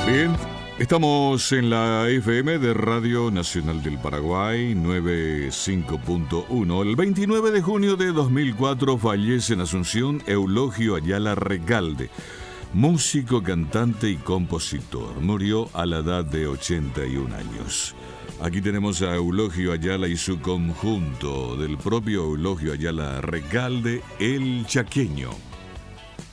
Bien, estamos en la FM de Radio Nacional del Paraguay 95.1. El 29 de junio de 2004 fallece en Asunción Eulogio Ayala Recalde, músico, cantante y compositor. Murió a la edad de 81 años. Aquí tenemos a Eulogio Ayala y su conjunto del propio Eulogio Ayala Recalde, El Chaqueño.